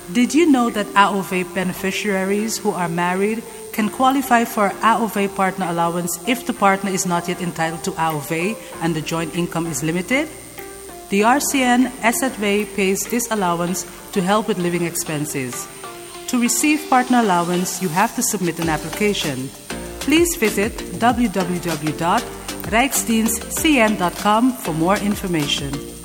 Did you know that AOV beneficiaries who are married can qualify for AOV partner allowance if the partner is not yet entitled to AOV and the joint income is limited? The RCN SZV pays this allowance to help with living expenses. To receive partner allowance, you have to submit an application. Please visit www.rijksdienstcn.com for more information.